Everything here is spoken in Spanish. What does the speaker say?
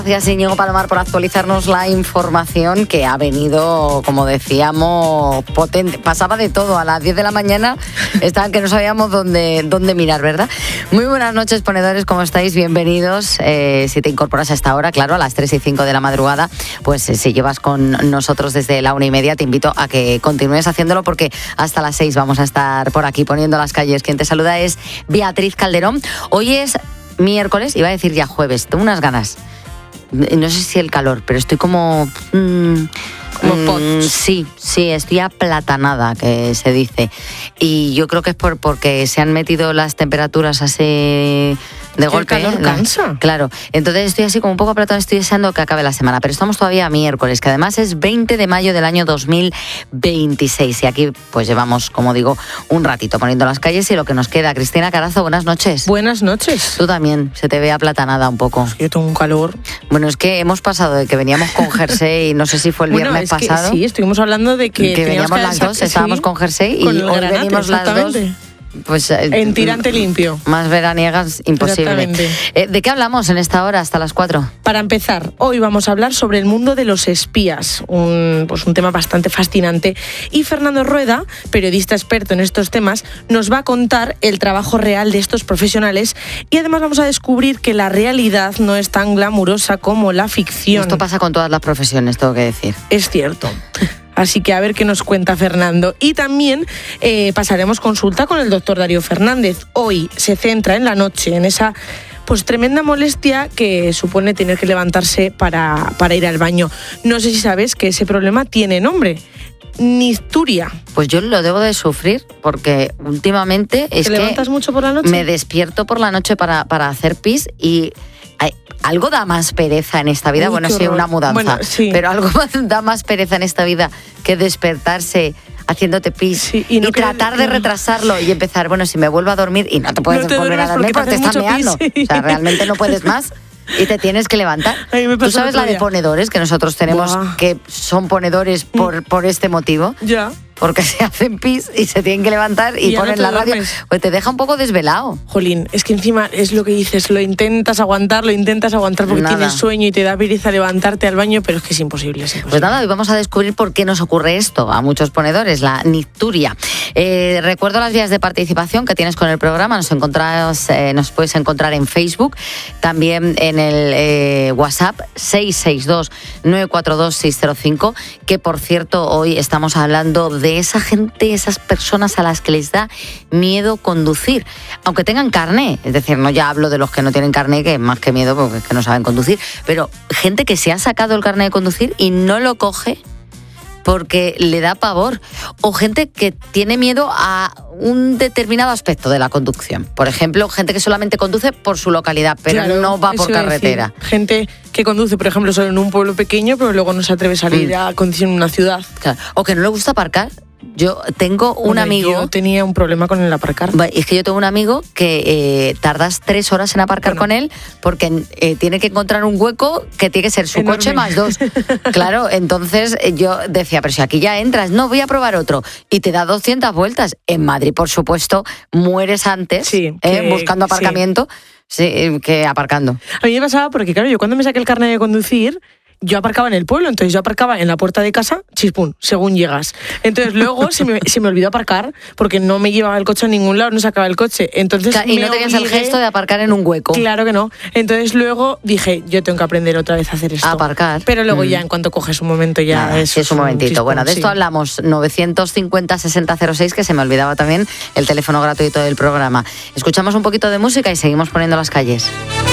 Gracias, Íñigo Palomar, por actualizarnos la información que ha venido, como decíamos, potente. Pasaba de todo. A las 10 de la mañana estaban que no sabíamos dónde mirar, ¿verdad? Muy buenas noches, ponedores, ¿cómo estáis? Bienvenidos. Si te incorporas a esta hora, claro, a las 3 y 5 de la madrugada, pues si llevas con nosotros desde la 1:30, te invito a que continúes haciéndolo porque hasta las 6 vamos a estar por aquí poniendo las calles. Quien te saluda es Beatriz Calderón. Hoy es miércoles, iba a decir ya jueves, tengo unas ganas. No sé si el calor, pero estoy como sí, estoy aplatanada, que se dice. Y yo creo que es porque se han metido las temperaturas así de golpe. El calor cansa. Claro, entonces estoy así como un poco aplatada, estoy deseando que acabe la semana, pero estamos todavía a miércoles, que además es 20 de mayo del año 2026. Y aquí pues llevamos, como digo, un ratito poniendo las calles y lo que nos queda. Cristina Carazo, buenas noches. Buenas noches. Tú también, se te ve aplatanada un poco. Yo tengo un calor. Bueno, es que hemos pasado de que veníamos con jersey, no sé si fue el viernes pasado. Sí, estuvimos hablando de que veníamos las dos, estábamos con jersey y hoy venimos las dos. Pues, en tirante limpio. Más veraniegas, imposible. ¿De qué hablamos en esta hora hasta las 4? Para empezar, hoy vamos a hablar sobre el mundo de los espías, un tema bastante fascinante. Y Fernando Rueda, periodista experto en estos temas, nos va a contar el trabajo real de estos profesionales y además vamos a descubrir que la realidad no es tan glamurosa como la ficción. Esto pasa con todas las profesiones, tengo que decir. Es cierto. Así que a ver qué nos cuenta Fernando. Y también pasaremos consulta con el doctor Darío Fernández. Hoy se centra en la noche, en esa pues tremenda molestia que supone tener que levantarse para ir al baño. No sé si sabes que ese problema tiene nombre. Nicturia. Pues yo lo debo de sufrir porque últimamente es que... ¿Te levantas mucho por la noche? Me despierto por la noche para hacer pis y... Algo da más pereza en esta vida, bueno, sí, una mudanza, bueno, sí. Pero algo da más pereza en esta vida que despertarse haciéndote pis y tratar de retrasarlo y empezar, bueno, si me vuelvo a dormir y no te puedes volver a dormir porque te estás meando, o sea, realmente no puedes más y te tienes que levantar. ¿Tú sabes la de ponedores que nosotros tenemos? Buah. Que son ponedores por este motivo? Ya. Porque se hacen pis y se tienen que levantar y ponen la radio. Pues te deja un poco desvelado. Jolín, es que encima es lo que dices, lo intentas aguantar porque tienes sueño y te da pereza levantarte al baño, pero es que es imposible. Pues nada, hoy vamos a descubrir por qué nos ocurre esto a muchos ponedores, la nicturia. Recuerdo las vías de participación que tienes con el programa, nos puedes encontrar en Facebook, también en el WhatsApp 662-942-605, que por cierto hoy estamos hablando de esa gente, esas personas a las que les da miedo conducir, aunque tengan carné, es decir, no ya hablo de los que no tienen carné, que más que miedo porque es que no saben conducir, pero gente que se ha sacado el carné de conducir y no lo coge porque le da pavor, o gente que tiene miedo a un determinado aspecto de la conducción. Por ejemplo, gente que solamente conduce por su localidad, pero claro, no va por carretera. Gente que conduce, por ejemplo, solo en un pueblo pequeño, pero luego no se atreve a salir a conducir en una ciudad. Claro. O que no le gusta aparcar. Yo tengo un amigo... Yo tenía un problema con el aparcar. Es que yo tengo un amigo que tardas 3 horas en aparcar con él porque tiene que encontrar un hueco que tiene que ser su enorme coche más 2. Claro, entonces yo decía, pero si aquí ya entras, no, voy a probar otro. Y te da 200 vueltas. En Madrid, por supuesto, mueres antes buscando aparcamiento que aparcando. A mí me pasaba porque, claro, yo cuando me saqué el carnet de conducir... Yo aparcaba en el pueblo, entonces yo aparcaba en la puerta de casa, chispún, según llegas. Entonces luego se me olvidó aparcar porque no me llevaba el coche a ningún lado, no sacaba el coche. Entonces y no tenías el gesto de aparcar en un hueco. Claro que no. Entonces luego dije, yo tengo que aprender otra vez a hacer esto. A aparcar. Pero luego ya en cuanto coges un momento ya... Nada, es un momentito. Chispún, bueno, de esto hablamos, 950-6006, que se me olvidaba también, el teléfono gratuito del programa. Escuchamos un poquito de música y seguimos poniendo las calles.